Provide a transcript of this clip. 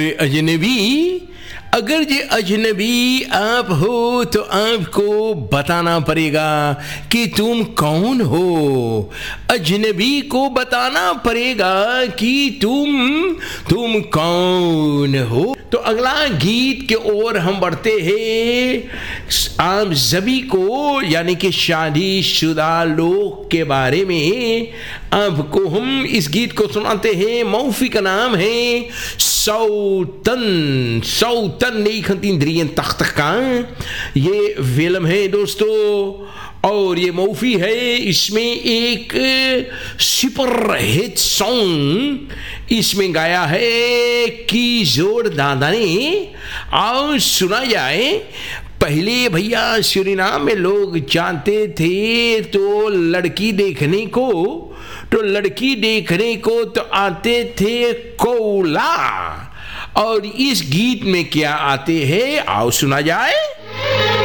अजनबी, अगर ये अजनबी आप हो तो आपको बताना पड़ेगा कि तुम कौन हो। अजनबी को बताना पड़ेगा कि तुम कौन हो। तो अगला गीत के ओर हम बढ़ते हैं। आप सभी को यानी कि शादीशुदा लोग के बारे में आपको हम इस गीत को सुनाते हैं। मौफी का नाम है सौतन। सौतन नहीं खंतीन द्रियन तख्त का ये फिल्म है दोस्तों, और ये मौफी है। इसमें एक सुपर हिट सॉन्ग इसमें गाया है किशोर दादा ने। आओ सुना जाए। पहले भैया सूरीनाम में लोग जानते थे तो लड़की देखने को तो आते थे कोला, और इस गीत में क्या आते हैं आओ सुना जाए।